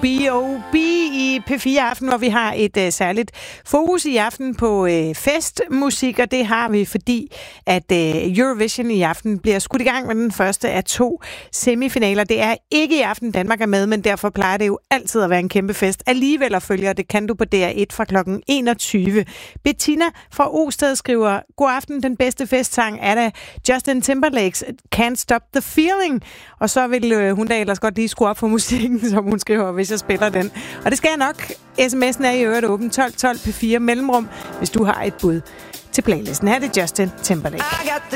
B.O.B. i P4 Aften, hvor vi har et særligt fokus i aften på festmusik, og det har vi, fordi at Eurovision i aften bliver skudt i gang med den første af 2 semifinaler. Det er ikke i aften, Danmark er med, men derfor plejer det jo altid at være en kæmpe fest. Alligevel at følge, det kan du på DR1 fra kl. 21. Bettina fra Osted skriver, god aften, den bedste festsang er da Justin Timberlake's Can't Stop the Feeling. Og så vil hun da ellers godt lige skrue op for musikken, som hun skriver, hvis jeg spiller den. Og det skal jeg nok. SMS'en er i øvrigt åben 12 12 P4 mellemrum, hvis du har et bud til playlisten. Her er det Justin Timberlake.